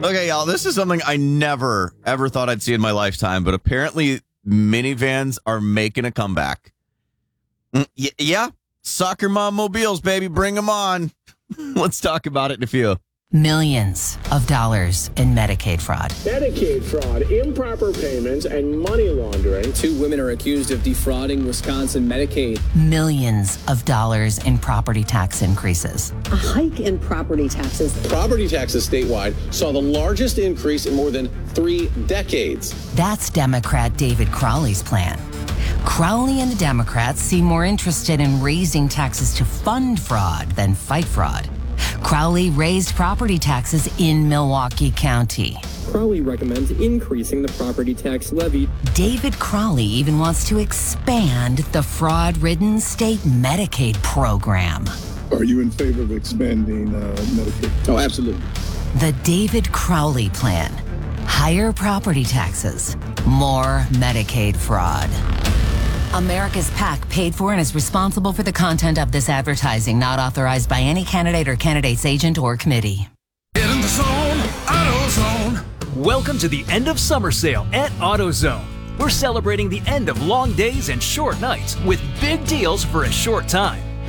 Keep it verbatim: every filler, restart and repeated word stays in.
Okay, y'all, this is something I never, ever thought I'd see in my lifetime, but apparently minivans are making a comeback. Mm, y- yeah, soccer mom mobiles, baby, bring them on. Let's talk about it in a few. Millions of dollars in Medicaid fraud. Medicaid fraud, improper payments, and money laundering. Two women are accused of defrauding Wisconsin Medicaid. Millions of dollars in property tax increases. A hike in property taxes. Property taxes statewide saw the largest increase in more than three decades. That's Democrat David Crowley's plan. Crowley and the Democrats seem more interested in raising taxes to fund fraud than fight fraud. Crowley raised property taxes in Milwaukee County. Crowley recommends increasing the property tax levy. David Crowley even wants to expand the fraud-ridden state Medicaid program. Are you in favor of expanding uh, Medicaid? Oh, absolutely. The David Crowley plan. Higher property taxes, more Medicaid fraud. America's PAC paid for and is responsible for the content of this advertising, not authorized by any candidate or candidate's agent or committee. Get in the zone, AutoZone. Welcome to the end of summer sale at AutoZone. We're celebrating the end of long days and short nights with big deals for a short time.